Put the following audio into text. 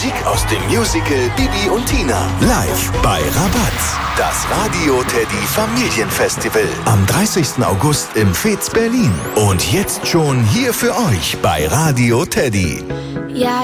Musik aus dem Musical Bibi und Tina. Live bei Rabatz. Das Radio Teddy Familienfestival. Am 30. August im Fez Berlin. Und jetzt schon hier für euch bei Radio Teddy. Ja,